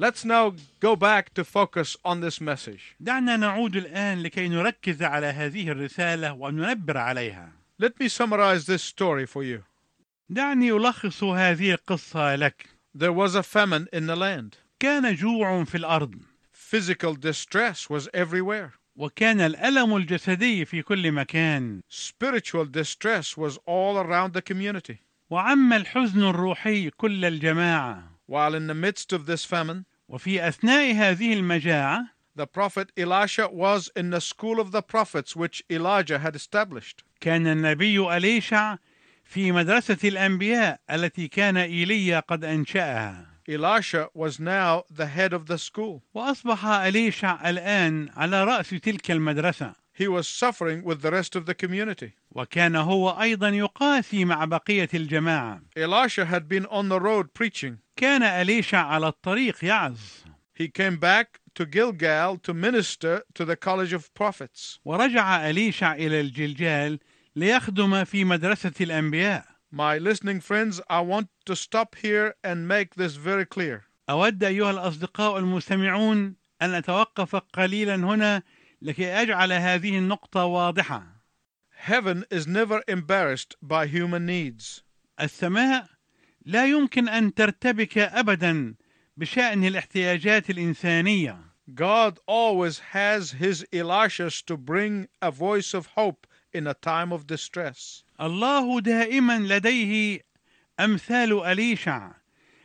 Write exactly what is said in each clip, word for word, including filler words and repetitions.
Let's now go back to focus on this message. دعنا نعود الآن لكي نركز على هذه الرسالة وننبر عليها. Let me summarize this story for you. دعني ألخص هذه القصة لك. There was a famine in the land. كان جوع في الأرض. Physical distress was everywhere. وكان الألم الجسدي في كل مكان. Spiritual distress was all around the community. وعم الحزن الروحي كل الجماعة. While in the midst of this famine, وفي أثناء هذه المجاعة, the prophet Elisha was in the school of the prophets which Elijah had established. كان النبي أليشع في مدرسة الأنبياء التي كان إيليا قد أنشأها. Elisha was now the head of the school. وأصبح أليشع الآن على رأس تلك المدرسة. He was suffering with the rest of the community. وكان هو أيضا يقاسي مع بقية الجماعة. Elisha had been on the road preaching. كان أليشع على الطريق يعظ. He came back to Gilgal to minister to the college of prophets. ورجع أليشع إلى الجلجال ليخدم في مدرسة الأنبياء. My listening friends, I want to stop here and make this very clear. أود أيها الأصدقاء المستمعون أن أتوقف قليلا هنا لكي أجعل هذه النقطة واضحة. Heaven is never embarrassed by human needs. السماء لا يمكن أن ترتبك أبدا بشأن الاحتياجات الإنسانية. God always has his Elishas to bring a voice of hope in a time of distress. الله دائما لديه أمثال أليشع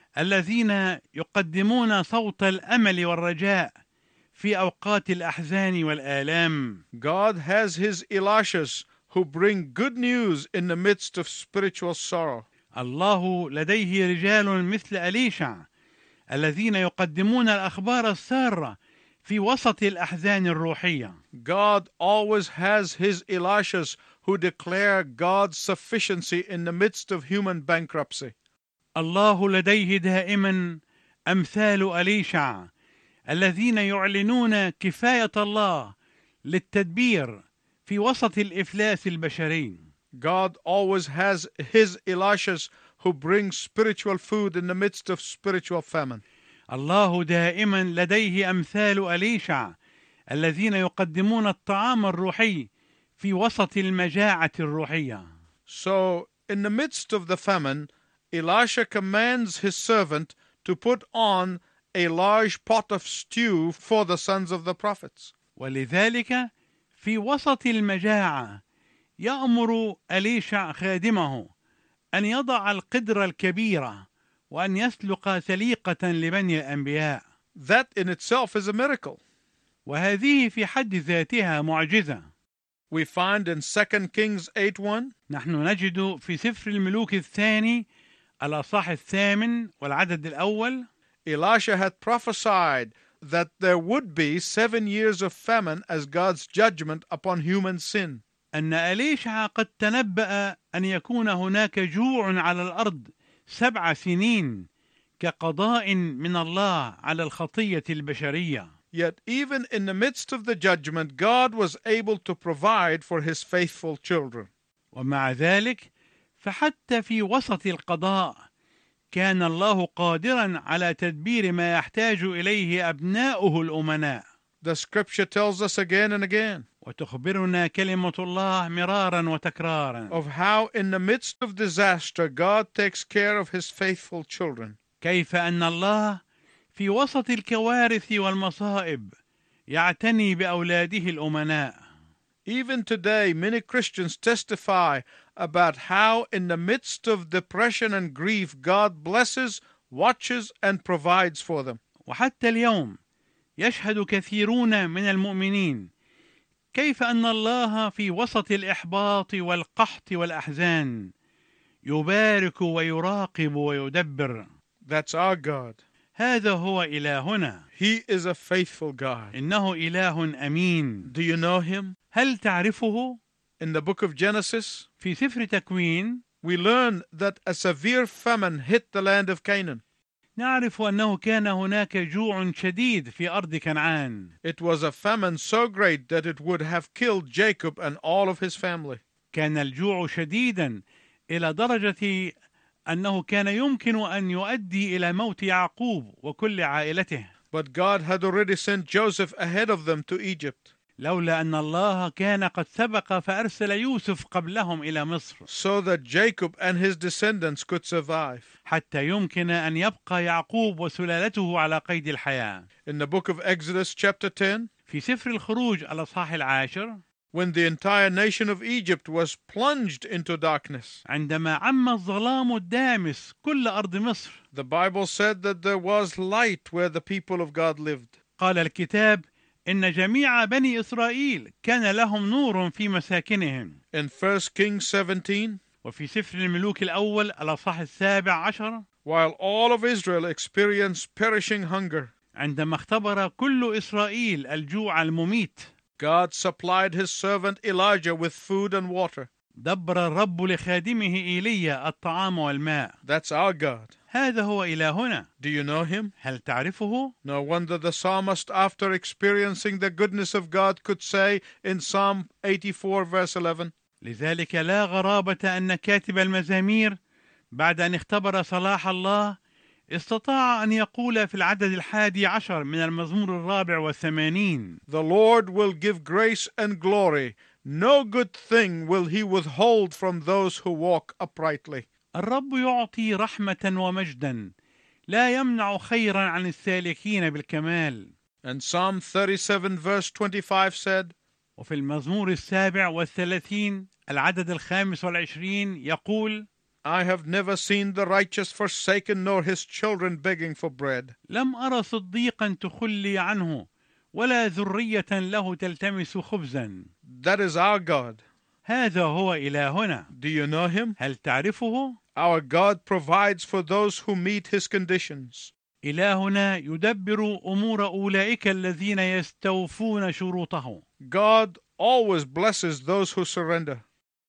الذين يقدمون صوت الأمل والرجاء في أوقات الأحزان والآلام. God has his Elishas who bring good news in the midst of spiritual sorrow. الله لديه رجال مثل أليشع الذين يقدمون الأخبار السارة في وسط الأحزان الروحية. God always has his Elishas who declare God's sufficiency in the midst of human bankruptcy. الله لديه دائما أمثال أليشع الذين يعلنون كفاية الله للتدبير في وسط الإفلاس البشري. God always has his Elishas who bring spiritual food in the midst of spiritual famine. الله دائما لديه أمثال أليشع الذين يقدمون الطعام الروحي في وسط المجاعة الروحية. So, in the midst of the famine, Elisha commands his servant to put on a large pot of stew for the sons of the prophets. ولذلك في وسط المجاعة يأمر أليشع خادمه أن يضع القدر الكبيرة وأن يسلق سليقة لبني الأنبياء. That in itself is a miracle. وهذه في حد ذاتها معجزة. We find in Second Kings eight one. نحن نجد في سفر الملوك الثاني الأصحاح الثامن والعدد الأول. Elisha had prophesied that there would be seven years of famine as God's judgment upon human sin. أن أليشع قد تنبأ أن يكون هناك جوع على الأرض سبع سنين كقضاء من الله على الخطية البشرية. Yet even in the midst of the judgment, God was able to provide for his faithful children. ومع ذلك فحتى في وسط القضاء كان الله قادرا على تدبير ما يحتاج إليه أبناؤه الأمناء. The scripture tells us again and again وتخبرنا كلمة الله مرارا وتكرارا of how in the midst of disaster God takes care of his faithful children. كيف أن الله في وسط الكوارث والمصائب يعتني بأولاده الأمناء. Even today, many Christians testify about how in the midst of depression and grief, God blesses, watches, and provides for them. وحتى اليوم يشهد كثيرون من المؤمنين كيف أن الله في وسط الإحباط والقحط والأحزان يبارك ويراقب ويدبر. That's our God. هذا هو إلهنا. He is a faithful God. إنه إله أمين. Do you know him? هل تعرفه؟ In the book of Genesis, في سفر تكوين we learn that a severe famine hit the land of Canaan. نعرف أنه كان هناك جوع شديد في أرض كنعان. It was a famine so great that it would have killed Jacob and all of his family. كان الجوع شديدا إلى درجة أنه كان يمكن أن يؤدي إلى موت يعقوب وكل عائلته. But God had already sent Joseph ahead of them to Egypt, لولا أن الله كان قد سبق فأرسل يوسف قبلهم إلى مصر so that Jacob and his descendants could survive. حتى يمكن أن يبقى يعقوب وسلالته على قيد الحياة. In the book of Exodus chapter ten, في سفر الخروج الأصحاح العاشر، when the entire nation of Egypt was plunged into darkness, عندما عم الظلام الدامس كل أرض مصر، the Bible said that there was light where the people of God lived. قال الكتاب إن جميع بني إسرائيل كان لهم نور في مساكنهم. In First Kings seventeen, وفي سفر الملوك الأول الأصحاح السابع عشر، while all of Israel experienced perishing hunger, عندما اختبر كل إسرائيل الجوع المميت، God supplied his servant Elijah with food and water. دبر الرب لخادمه إيليا الطعام والماء. That's our God. هذا هو إلهنا. Do you know him? هل تعرفه؟ No wonder the psalmist, after experiencing the goodness of God, could say in Psalm eighty-four verse eleven, لذلك لا غرابة أن كاتب المزامير بعد أن اختبر صلاح الله استطاع أن يقول في العدد الحادي عشر من المزمور الرابع والثمانين: The Lord will give grace and glory. No good thing will he withhold from those who walk uprightly. الرب يعطي رحمة ومجدا، لا يمنع خيرا عن السالكين بالكمال. And Psalm thirty-seven verse twenty-five said, وفي المزمور السابع والثلاثين العدد الخامس والعشرين يقول: I have never seen the righteous forsaken nor his children begging for bread. لم أرى صديقا تخلي عنه ولا ذرية له تلتمس خبزا. That is our God. هذا هو إلهنا. Do you know him? هل تعرفه؟ Our God provides for those who meet his conditions. إلهنا يدبر أمور أولئك الذين يستوفون شروطه. God always blesses those who surrender.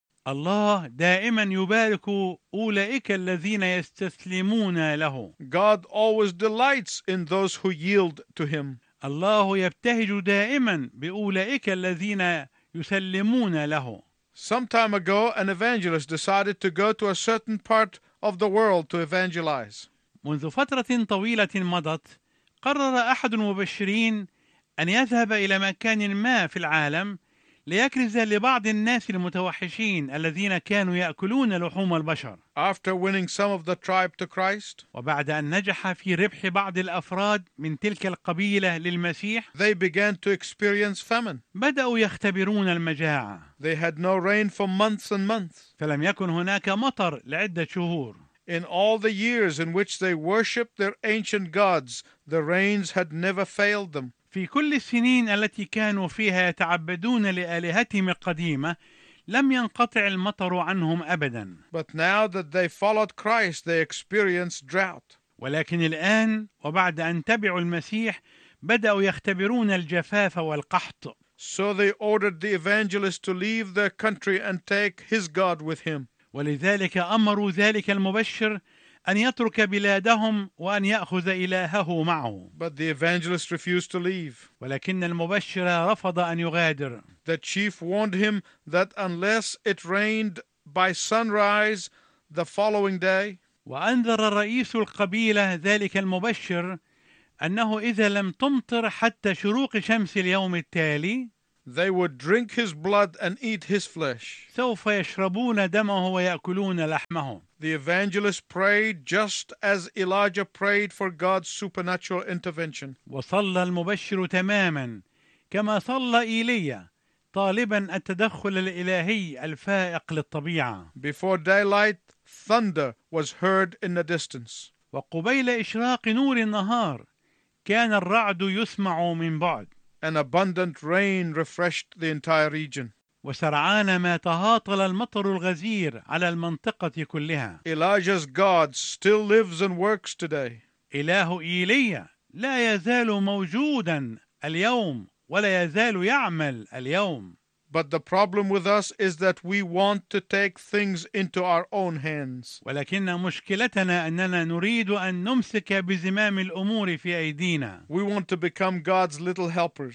الله دائما يبارك أولئك الذين يستسلمون له. God always delights in those who yield to him. الله يبتهج دائما بأولئك الذين يسلمون له. Some time ago, an evangelist decided to go to a certain part of the world to evangelize. منذ فترة طويلة مضت، قرر أحد المبشرين أن يذهب إلى مكان ما في العالم ليكرز لبعض الناس المتوحشين الذين كانوا يأكلون لحوم البشر. After winning some of the tribe to Christ, وبعد أن نجح في ربح بعض الأفراد من تلك القبيلة للمسيح، they began to experience famine. بدأوا يختبرون المجاعة. They had no rain for months and months. فلم يكن هناك مطر لعدة شهور. In all the years in which they worshipped their ancient gods, the rains had never failed them. في كل السنين التي كانوا فيها يتعبدون لآلهتهم القديمة لم ينقطع المطر عنهم أبدا. But now that they followed Christ, they experienced drought. ولكن الآن وبعد أن تبعوا المسيح بدأوا يختبرون الجفاف والقحط. So they ordered the evangelist to leave their country and take his God with him. ولذلك أمروا ذلك المبشر أن يترك بلادهم وأن يأخذ إلهه معه. But the evangelist refused to leave. ولكن المبشر رفض أن يغادر. The chief warned him that unless it rained by sunrise the following day, وأنذر رئيس القبيلة ذلك المبشر أنه إذا لم تمطر حتى شروق شمس اليوم التالي they would drink his blood and eat his flesh. سوف يشربون دمه ويأكلون لحمه. The evangelist prayed just as Elijah prayed for God's supernatural intervention. وصلى المبشر تماما كما صلى إيليا طالبا التدخل الإلهي الفائق للطبيعة. Before daylight, thunder was heard in the distance. وقبيل إشراق نور النهار كان الرعد يسمع من بعد. An abundant rain refreshed the entire region. وسرعان ما تهاطل المطر الغزير على المنطقة كلها. Elijah's God still lives and works today. إله إيليا لا يزال موجودا اليوم ولا يزال يعمل اليوم. But the problem with us is that we want to take things into our own hands. ولكن مشكلتنا أننا نريد أن نمسك بزمام الأمور في أيدينا. We want to become God's little helpers.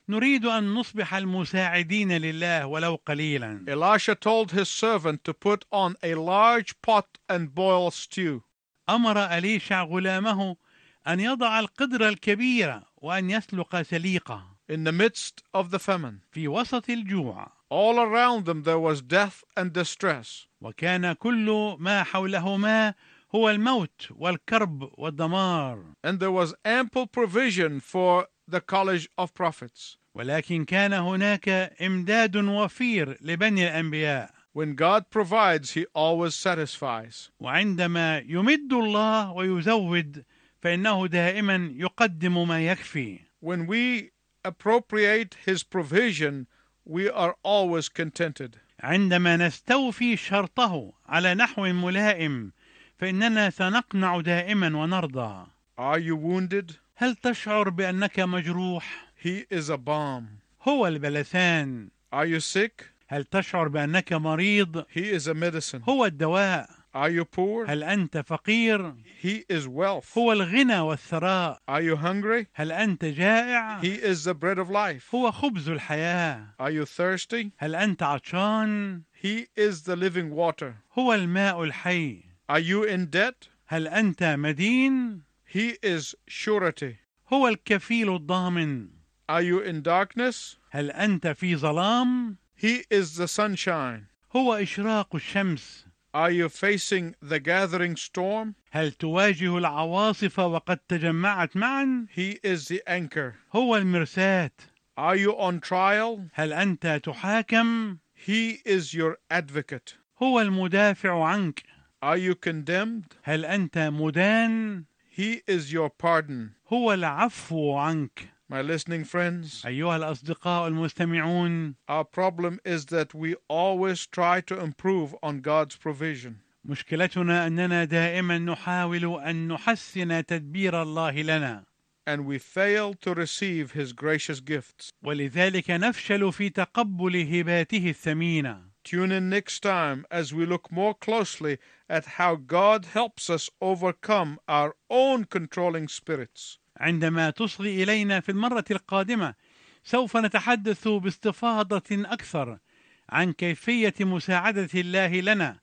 نريد أن نصبح المساعدين لله ولو قليلا. Elisha told his servant to put on a large pot and boil stew. أمر أليشع غلامه أن يضع القدرة الكبيرة وأن يسلق سليقة In the midst of the famine, في وسط الجوع. all around them there was death and distress. وكان كل ما حولهما هو الموت والكرب والدمار. And there was ample provision for the college of prophets. ولكن كان هناك إمداد وفير لبني الأنبياء. When God provides, He always satisfies. وعندما يمد الله ويزود فإنه دائما يقدم ما يكفي. When we appropriate His provision, we are always contented. عندما نستوفي شرطه على نحو ملائم فإننا سنقنع دائما ونرضى. Are you wounded? هل تشعر بأنك مجروح؟ He is a balm. هو البلسان. Are you sick? هل تشعر بأنك مريض؟ He is a medicine. هو الدواء. Are you poor? هل أنت فقير؟ He is wealth. هو الغنى والثراء. Are you hungry? هل أنت جائع؟ He is the bread of life. هو خبز الحياة. Are you thirsty? هل أنت عطشان؟ He is the living water. هو الماء الحي. Are you in debt? هل أنت مدين؟ He is surety. هو الكفيل الضامن. Are you in darkness? هل أنت في ظلام؟ He is the sunshine. هو إشراق الشمس. Are you facing the gathering storm? هل تواجه العواصف وقد تجمعت معا؟ He is the anchor. هو المرساة. Are you on trial? هل أنت تحاكم؟ He is your advocate. هو المدافع عنك. Are you condemned? هل أنت مدان؟ He is your pardon. هو العفو عنك. My listening friends, أيها الأصدقاء المستمعون، our problem is that we always try to improve on God's provision. مشكلتنا أننا دائما نحاول أن نحسن تدبير الله لنا، and we fail to receive His gracious gifts. ولذلك نفشل في تقبل هباته الثمينة. Tune in next time as we look more closely at how God helps us overcome our own controlling spirits. عندما تصغي إلينا في المرة القادمة سوف نتحدث باستفاضة أكثر عن كيفية مساعدة الله لنا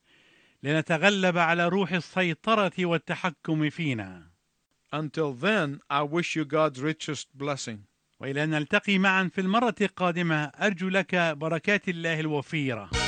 لنتغلب على روح السيطرة والتحكم فينا. Until then, I wish you God's richest blessing. وإلى أن نلتقي معا في المرة القادمة أرجو لك بركات الله الوفيرة.